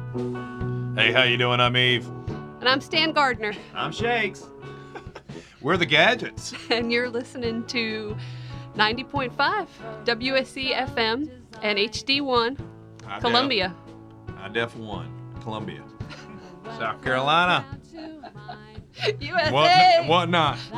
Hey, how you doing? I'm Eve. And I'm Stan Gardner. I'm Shakes. We're the Gadgets. And you're listening to 90.5 WSC FM and HD1 Columbia. IDEF 1, Columbia. South Carolina. USA. What not?